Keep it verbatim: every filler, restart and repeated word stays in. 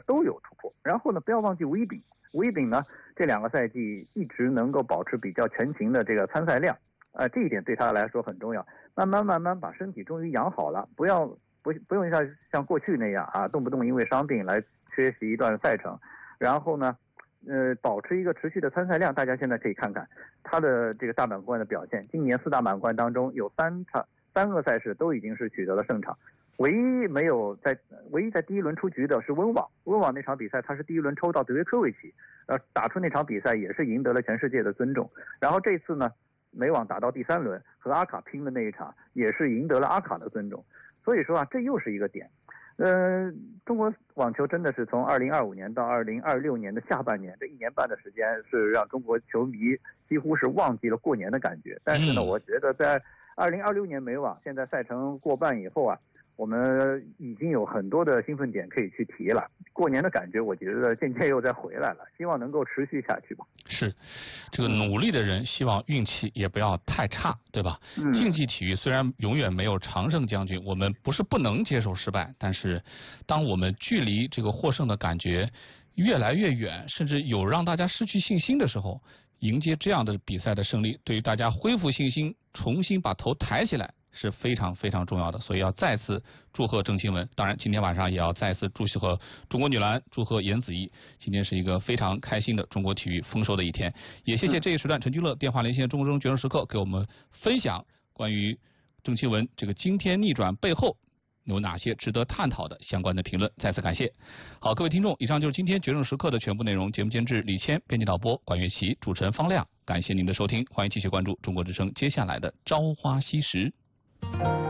都有突破。然后呢，不要忘记吴一丙，吴一丙呢这两个赛季一直能够保持比较全勤的这个参赛量，呃，这一点对他来说很重要。慢慢慢慢把身体终于养好了，不要不不用像像过去那样啊，动不动因为伤病来缺席一段赛程，然后呢。呃，保持一个持续的参赛量，大家现在可以看看他的这个大满贯的表现。今年四大满贯当中有三场三个赛事都已经是取得了胜场，唯一没有在唯一在第一轮出局的是温网。温网那场比赛他是第一轮抽到德约科维奇，呃，打出那场比赛也是赢得了全世界的尊重。然后这次呢，美网打到第三轮和阿卡拼的那一场也是赢得了阿卡的尊重。所以说啊，这又是一个点。呃，中国网球真的是从二零二五年到二零二六年的下半年，这一年半的时间是让中国球迷几乎是忘记了过年的感觉。但是呢，我觉得在二零二六年美网现在赛程过半以后啊，我们已经有很多的兴奋点可以去提了。过年的感觉，我觉得渐渐又再回来了，希望能够持续下去吧。 是，这个努力的人，希望运气也不要太差，对吧？嗯、竞技体育虽然永远没有常胜将军，我们不是不能接受失败，但是当我们距离这个获胜的感觉越来越远，甚至有让大家失去信心的时候，迎接这样的比赛的胜利，对于大家恢复信心，重新把头抬起来是非常非常重要的。所以要再次祝贺郑钦文，当然今天晚上也要再次祝贺中国女篮，祝贺颜子怡。今天是一个非常开心的中国体育丰收的一天，也谢谢这一时段陈君乐电话连线中国中决胜时刻给我们分享关于郑钦文这个惊天逆转背后有哪些值得探讨的相关的评论，再次感谢。好，各位听众，以上就是今天决胜时刻的全部内容。节目监制李谦，编辑导播管乐琪，主持人方亮。感谢您的收听，欢迎继续关注中国之声接下来的朝花夕拾。